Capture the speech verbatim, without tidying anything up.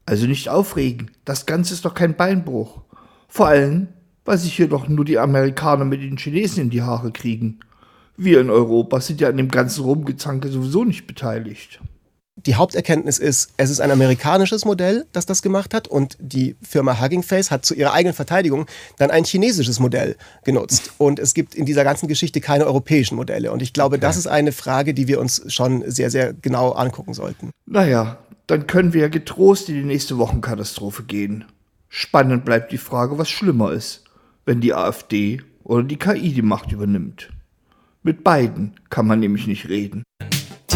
Also nicht aufregen, das Ganze ist doch kein Beinbruch. Vor allem, weil sich hier doch nur die Amerikaner mit den Chinesen in die Haare kriegen. Wir in Europa sind ja an dem ganzen Rumgezanke sowieso nicht beteiligt. Die Haupterkenntnis ist, es ist ein amerikanisches Modell, das das gemacht hat, und die Firma Hugging Face hat zu ihrer eigenen Verteidigung dann ein chinesisches Modell genutzt. Und es gibt in dieser ganzen Geschichte keine europäischen Modelle. Und ich glaube, okay. das ist eine Frage, die wir uns schon sehr, sehr genau angucken sollten. Naja, dann können wir ja getrost in die nächste Wochenkatastrophe gehen. Spannend bleibt die Frage, was schlimmer ist, wenn die AfD oder die K I die Macht übernimmt. Mit beiden kann man nämlich nicht reden.